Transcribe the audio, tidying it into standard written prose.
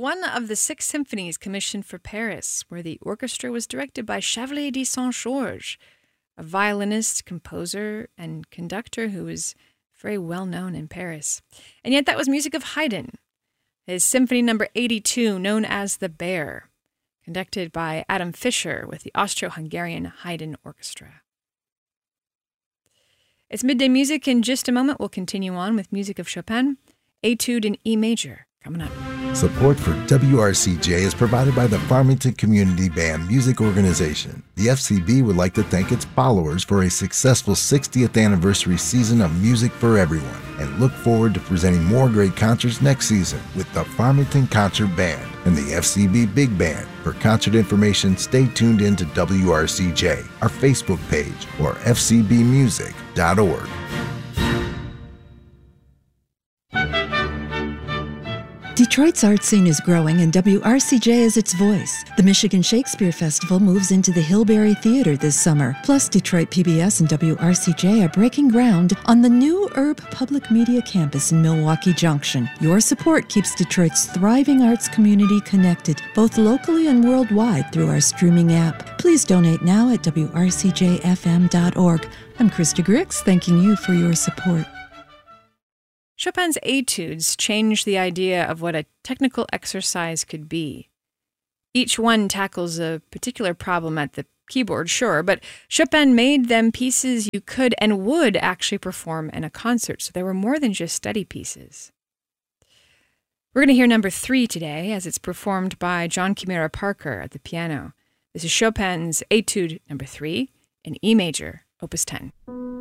one of the 6 symphonies commissioned for Paris, where the orchestra was directed by Chevalier de Saint-Georges, a violinist, composer, and conductor who was very well known in Paris. And yet that was music of Haydn, his Symphony Number 82, known as The Bear, conducted by Adam Fischer with the Austro-Hungarian Haydn Orchestra. It's Midday Music. In just a moment, we'll continue on with music of Chopin, Etude in E major, coming up. Support for WRCJ is provided by the Farmington Community Band Music Organization. The FCB would like to thank its followers for a successful 60th anniversary season of music for everyone and look forward to presenting more great concerts next season with the Farmington Concert Band and the FCB Big Band. For concert information, stay tuned in to WRCJ, our Facebook page, or fcbmusic.org. Detroit's art scene is growing and WRCJ is its voice. The Michigan Shakespeare Festival moves into the Hillberry Theater this summer. Plus, Detroit PBS and WRCJ are breaking ground on the new Urb Public Media Campus in Milwaukee Junction. Your support keeps Detroit's thriving arts community connected, both locally and worldwide, through our streaming app. Please donate now at WRCJFM.org. I'm Krista Grix, thanking you for your support. Chopin's etudes changed the idea of what a technical exercise could be. Each one tackles a particular problem at the keyboard, sure, but Chopin made them pieces you could and would actually perform in a concert, so they were more than just study pieces. We're going to hear number 3 today, as it's performed by John Kimura Parker at the piano. This is Chopin's Etude number 3 in E major, Opus 10.